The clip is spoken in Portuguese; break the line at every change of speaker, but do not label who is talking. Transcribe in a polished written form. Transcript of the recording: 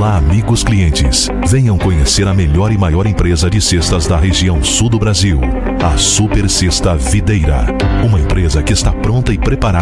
Olá, amigos clientes. Venham conhecer a melhor e maior empresa de cestas da região sul do Brasil, a Super Cesta Videira. Uma empresa que está pronta e preparada